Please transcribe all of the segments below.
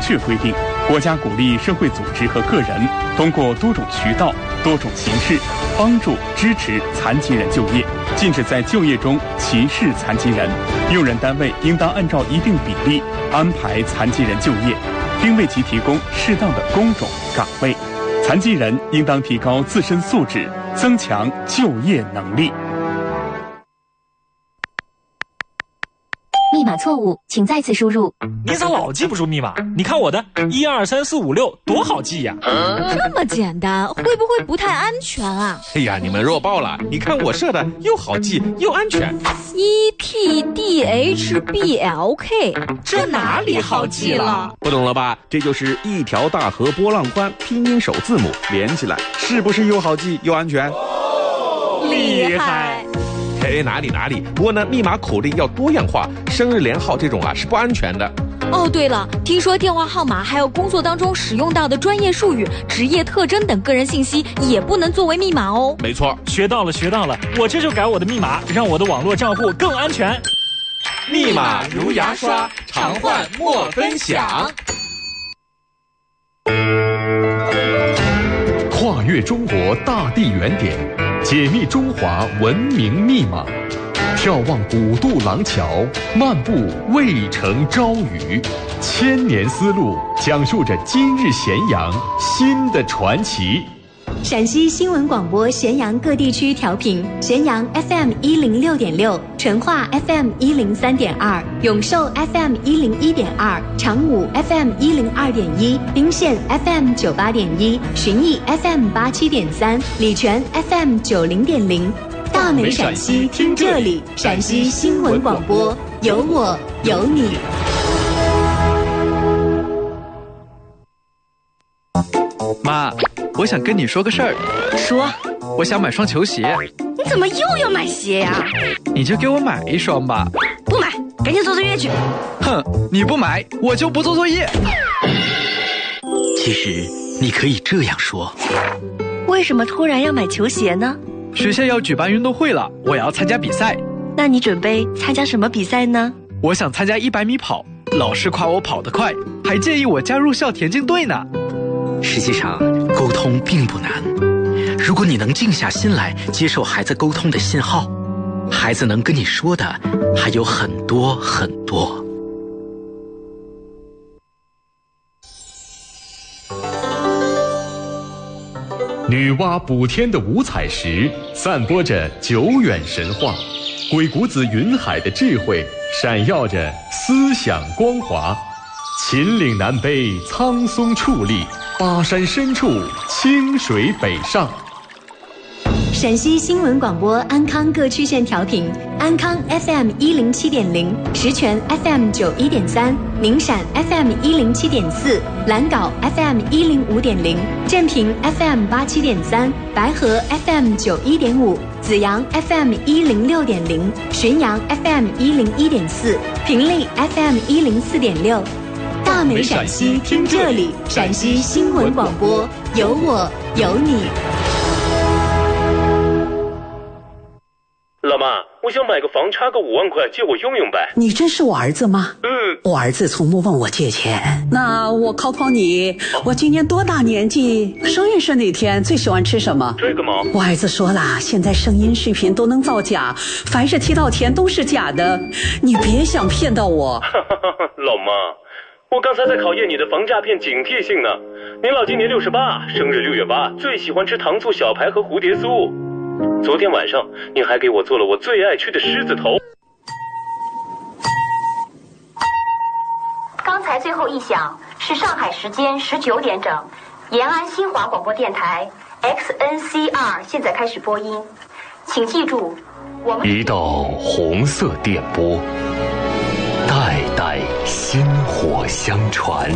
确规定，国家鼓励社会组织和个人通过多种渠道、多种形式帮助支持残疾人就业，禁止在就业中歧视残疾人。用人单位应当按照一定比例安排残疾人就业，并为其提供适当的工种岗位。残疾人应当提高自身素质，增强就业能力。 密码错误，请再次输入。 你咋老记不住密码？你看我的12345多好记呀！ 这么简单，会不会不太安全啊？ 哎呀，你们弱爆了！你看我设的又好记又安全。 ETDHBLK， 这哪里好记了？ 不懂了吧？这就是一条大河波浪宽，拼音首字母连起来，是不是又好记又安全？ 厉害！ 嘿，哪里，不过呢，密码口令要多样化，生日连号这种是不安全的。 哦，对了，听说电话号码还有工作当中使用到的专业术语、职业特征等个人信息也不能作为密码哦。 没错， 学到了，我这就改我的密码，让我的网络账户更安全。 密码如牙刷，常换莫分享。 跨越中国大地原点，解密中华文明密码，眺望古渡廊桥，漫步渭城朝雨，千年丝路讲述着今日咸阳新的传奇。 陕西新闻广播咸阳各地区调频：咸阳 FM 106.6，淳化 FM 103.2，永寿 FM 101.2，长武 FM 102.1，宾县 FM 98.1，旬邑 FM 87.3，礼泉 FM 90.0。大美陕西听这里，陕西新闻广播，有我有你。 妈，我想跟你说个事儿。 说。 我想买双球鞋。 你怎么又要买鞋呀？ 你就给我买一双吧。 不买，赶紧做作业去。 哼，你不买，我就不做作业。 其实你可以这样说。 为什么突然要买球鞋呢？ 学校要举办运动会了，我要参加比赛。 那你准备参加什么比赛呢？ 我想参加100米跑，老师夸我跑得快，还建议我加入校田径队呢。 实际上，沟通并不难。如果你能静下心来接受孩子沟通的信号，孩子能跟你说的还有很多很多。 女娲补天的五彩石散播着久远神话，鬼谷子云海的智慧闪耀着思想光华。秦岭南北苍松矗立，巴山深处清水北上。 陕西新闻广播安康各区县调频：安康 FM 107.0，石泉 FM 91.3，宁陕 FM 107.4，兰镐 FM 105.0，镇平 FM 87.3，白河 FM 91.5，紫阳 FM 106.0，浔阳 FM 101.4，平利 FM 104.6。大美陕西听这里，陕西新闻广播，有我有你。 老妈，我想买个房，差个5万块，借我用用呗。 你真是我儿子吗？我儿子从不问我借钱。那我考考你，我今年多大年纪？生日是哪天？最喜欢吃什么？ 这个吗？ 我儿子说了，现在声音视频都能造假，凡是提到钱都是假的，你别想骗到我。 老妈，我刚才在考验你的防诈骗警惕性呢。您老今年68，生日6月8，最喜欢吃糖醋小排和蝴蝶酥。昨天晚上您还给我做了我最爱吃的狮子头。 刚才最后一响是上海时间19点整，延安新华广播电台 XNCR 现在开始播音，请记住，我们一道红色电波，代代薪火相传，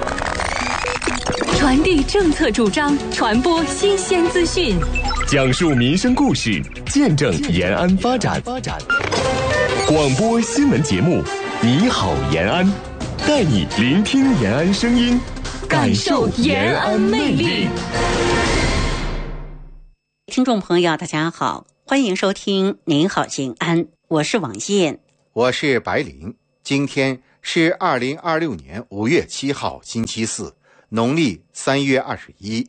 传递政策主张，传播新鲜资讯， 讲述民生故事，见证延安发展。广播新闻节目，你好延安，带你聆听延安声音，感受延安魅力。 听众朋友大家好，欢迎收听您好延安，我是王燕， 我是白灵。今天是2026年5月7号星期四，农历3月21。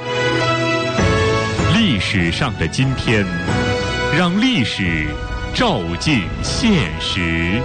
历史上的今天，让历史照进现实。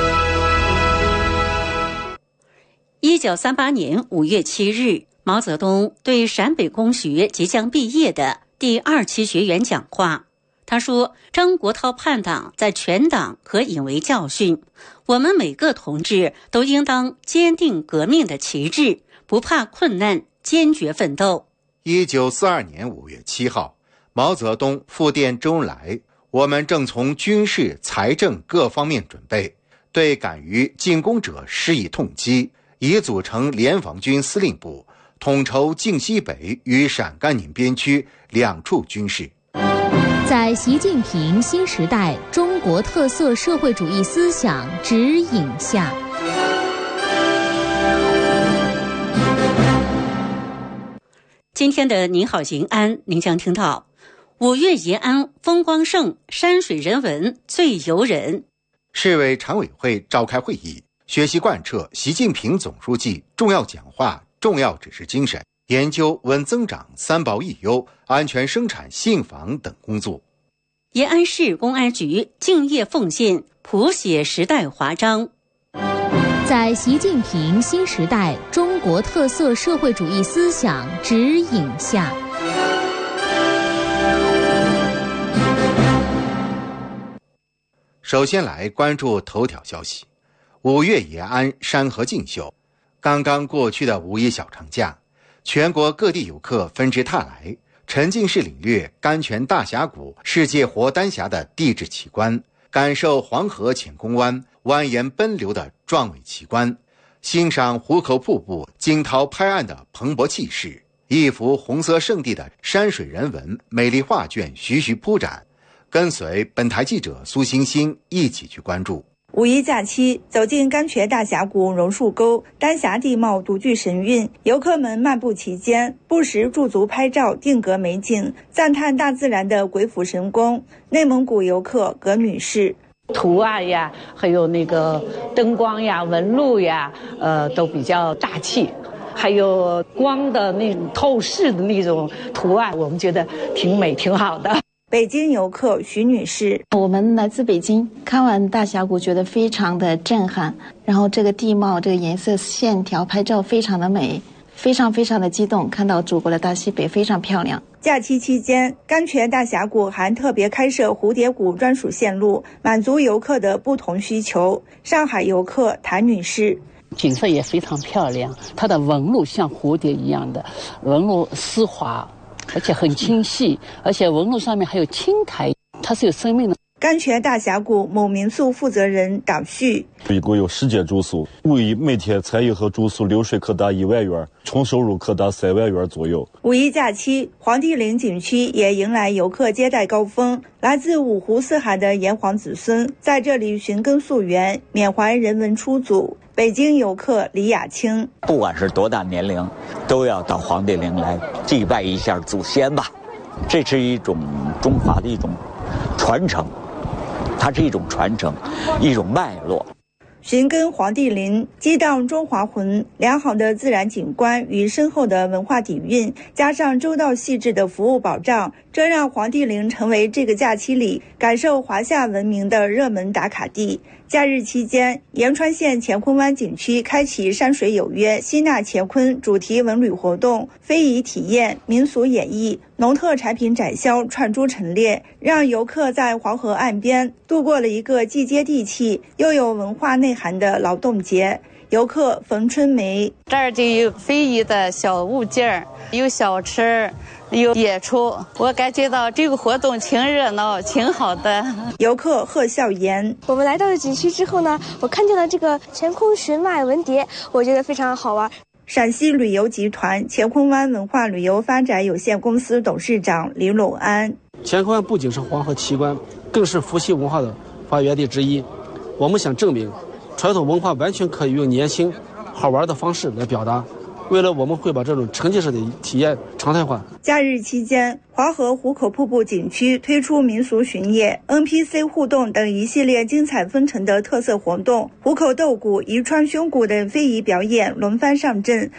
1938年5月7日，毛泽东对陕北工学即将毕业的第2期学员讲话。他说，张国焘叛党在全党可引为教训，我们每个同志都应当坚定革命的旗帜，不怕困难，坚决奋斗。 1942年5月7号，毛泽东复电周恩来，我们正从军事、财政各方面准备，对敢于进攻者施以痛击，已组成联防军司令部，统筹晋西北与陕甘宁边区2处军事。 在习近平新时代中国特色社会主义思想指引下， 今天的您好延安，您将听到5月延安风光盛，山水人文最游人。 市委常委会召开会议，学习贯彻习近平总书记重要讲话、重要指示精神，研究稳增长、三保一优、安全生产信访等工作。 延安市公安局敬业奉献，谱写时代华章。 在习近平新时代中国特色社会主义思想指引下， 首先来关注头条消息。5月延安山河竞秀，刚刚过去的5一小长假，全国各地游客纷至沓来，沉浸式领略甘泉大峡谷世界活丹霞的地质奇观，感受黄河潜宫湾蜿蜒奔流的壮伟奇观，欣赏壶口瀑布惊涛拍岸的蓬勃气势，一幅红色圣地的山水人文美丽画卷徐徐铺展。跟随本台记者苏欣欣一起去关注。 5一假期，走进甘泉大峡谷榕树沟，丹霞地貌独具神韵，游客们漫步其间，不时驻足拍照，定格美景，赞叹大自然的鬼斧神工。内蒙古游客葛女士， 图案呀，还有那个灯光呀、纹路呀，都比较大气，还有光的那种透视的那种图案，我们觉得挺美、挺好的。 北京游客徐女士， 我们来自北京，看完大峡谷觉得非常的震撼，然后这个地貌、这个颜色、线条，拍照非常的美，非常的激动，看到祖国的大西北非常漂亮。 假期期间，甘泉大峡谷还特别开设蝴蝶谷专属线路，满足游客的不同需求。上海游客谭女士， 景色也非常漂亮，它的纹路像蝴蝶一样的，纹路丝滑，而且很清晰，而且纹路上面还有青苔，它是有生命的。 甘泉大峡谷某民宿负责人党旭， 一共有10间住宿，每天餐饮和住宿流水可达1万元，纯收入可达3万元左右。 5一假期，黄帝陵景区也迎来游客接待高峰，来自五湖四海的炎黄子孙在这里寻根溯源，缅怀人文初祖。北京游客李雅清， 不管是多大年龄，都要到黄帝陵来祭拜一下祖先吧。这是一种中华的一种传承，它是一种传承，一种脉络。 寻根黄帝陵，激荡中华魂。良好的自然景观与深厚的文化底蕴，加上周到细致的服务保障，这让黄帝陵成为这个假期里感受华夏文明的热门打卡地。假日期间，延川县乾坤湾景区开启山水有约、吸纳乾坤主题文旅活动，非遗体验、民俗演绎、农特产品展销串珠陈列，让游客在黄河岸边度过了一个既接地气又有文化内涵的劳动节。游客冯春梅， 这儿就有非遗的小物件，有小吃，有演出，我感觉到这个活动挺热闹，挺好的。 游客贺笑颜， 我们来到了景区之后呢，我看见了这个乾坤寻脉文牒，我觉得非常好玩。 陕西旅游集团乾坤湾文化旅游发展有限公司董事长李陇安， 乾坤湾不仅是黄河奇观，更是伏羲文化的发源地之一。我们想证明传统文化完全可以用年轻好玩的方式来表达， 未来我们会把这种沉浸式的体验常态化。 假日期间，华河壶口瀑布景区推出民俗巡夜、NPC 互动等一系列精彩纷呈的特色活动，壶口斗鼓、宜川胸鼓等非遗表演轮番上阵，